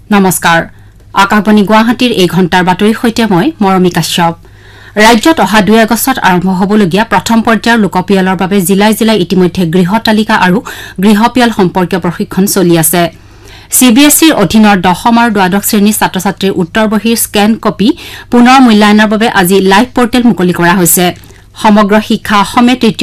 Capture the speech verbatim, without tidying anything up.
নমস্কাৰ আকাশবাণী গুৱাহাটীৰ এই ঘণ্টাৰ বাতৰিৰ সৈতে মই মৰমী কাশ্যপ ৰাজ্যত অহা দুই আগষ্টত আৰম্ভ হ'বলগীয়া প্ৰথম পৰ্যায়ৰ লোকপিয়লৰ বাবে জিলাই জিলাই ইতিমধ্যে গৃহ তালিকা আৰু গৃহপিয়ল সম্পৰ্কীয় প্ৰশিক্ষণ চলি আছে চিবিএছইৰ অধীনৰ দশম আৰু দ্বাদশ শ্ৰেণীৰ ছাত্ৰ ছাত্ৰীৰ উত্তৰ বহীৰ স্কেন কপি পুনৰ মূল্যায়নৰ বাবে আজি লাইভ পৰ্টেল মুকলি কৰা হৈছে সমগ্ৰ শিক্ষা অসমে তৃতীয়